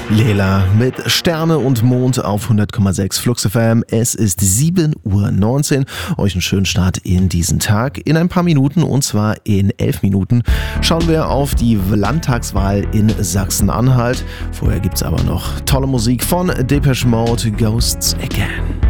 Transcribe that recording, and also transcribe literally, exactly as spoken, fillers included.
Lela mit Sterne und Mond auf hundert Komma sechs Flux F M. Es ist sieben Uhr neunzehn. Euch einen schönen Start in diesen Tag. In ein paar Minuten, und zwar in elf Minuten, schauen wir auf die Landtagswahl in Sachsen-Anhalt. Vorher gibt's aber noch tolle Musik von Depeche Mode, Ghosts Again.